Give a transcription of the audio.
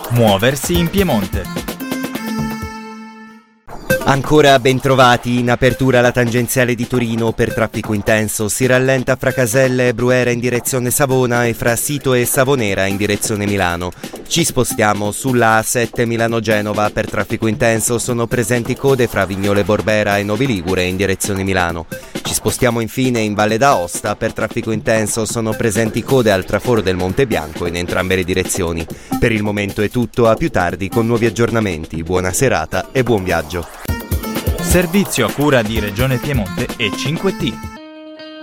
Muoversi in Piemonte. Ancora ben trovati, in apertura la tangenziale di Torino per traffico intenso, si rallenta fra Caselle e Bruera in direzione Savona e fra Sito e Savonera in direzione Milano. Ci spostiamo sulla A7 Milano-Genova, per traffico intenso sono presenti code fra Vignole Borbera e Novi Ligure in direzione Milano. Ci spostiamo infine in Valle d'Aosta, per traffico intenso sono presenti code al traforo del Monte Bianco in entrambe le direzioni. Per il momento è tutto, a più tardi con nuovi aggiornamenti. Buona serata e buon viaggio. Servizio a cura di Regione Piemonte e 5T.